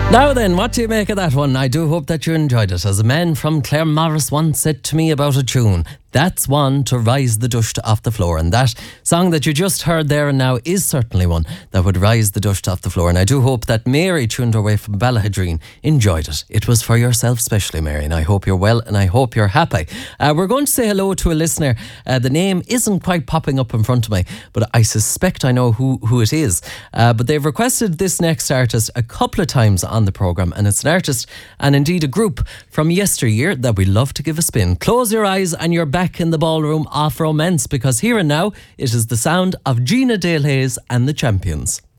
Now then, what do you make of that one? I do hope that you enjoyed it. As a man from Clare Morris once said to me about a tune, that's one to rise the dust off the floor. And that song that you just heard there and now is certainly one that would rise the dust off the floor. And I do hope that Mary, tuned her way from Ballahadreen, enjoyed it. It was for yourself specially, Mary, and I hope you're well and I hope you're happy. We're going to say hello to a listener. The name isn't quite popping up in front of me, but I suspect I know who it is. But they've requested this next artist a couple of times on the programme, and it's an artist and indeed a group from yesteryear that we love to give a spin. Close your eyes and you're back in the ballroom of romance, because here and now it is the sound of Gina Dale Hayes and the Champions.